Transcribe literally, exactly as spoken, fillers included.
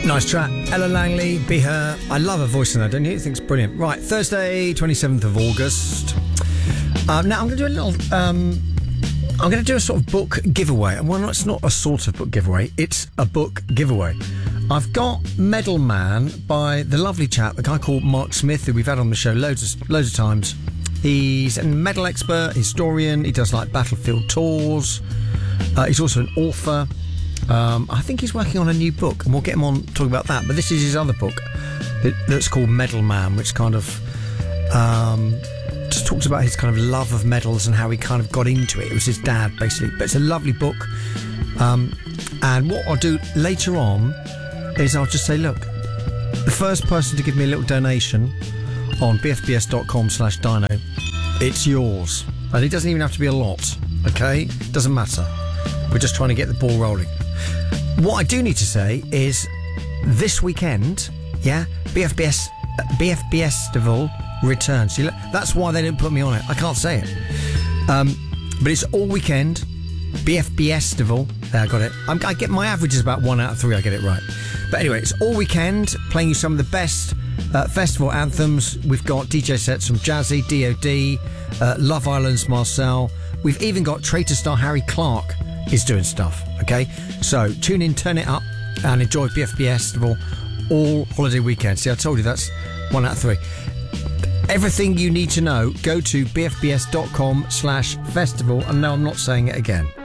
Nice track. Ella Langley, Be Her. I love her voice in that, don't you? I think it's brilliant. Right, Thursday, twenty-seventh of August. Um, now, I'm going to do a little... Um, I'm going to do a sort of book giveaway. Well, it's not a sort of book giveaway. It's a book giveaway. I've got Medal Man by the lovely chap, a guy called Mark Smith, who we've had on the show loads of, loads of times. He's a medal expert, historian. He does, like, battlefield tours. Uh, he's also an author. Um, I think he's working on a new book, and we'll get him on talking about that. But this is his other book that, that's called Medal Man, which kind of um, just talks about his kind of love of medals and how he kind of got into it. It was his dad, basically. But it's a lovely book. Um, and what I'll do later on is I'll just say, look, the first person to give me a little donation on bfbs.com slash dino, it's yours. And it doesn't even have to be a lot, okay? Doesn't matter. We're just trying to get the ball rolling. What I do need to say is this weekend, yeah, B F B S uh, B F B S Festival returns. See, that's why they didn't put me on it. I can't say it. Um, but it's all weekend. B F B S Festival. There, I got it. I'm, I get my average is about one out of three. I get it right. But anyway, it's all weekend, playing you some of the best uh, festival anthems. We've got D J sets from Jazzy, D O D, uh, Love Island's Marcel. We've even got Traitor star Harry Clark is doing stuff, okay? So tune in, turn it up, and enjoy B F B S Festival all holiday weekend. See, I told you that's one out of three. Everything you need to know, go to bfbs.com slash festival, and no, I'm not saying it again.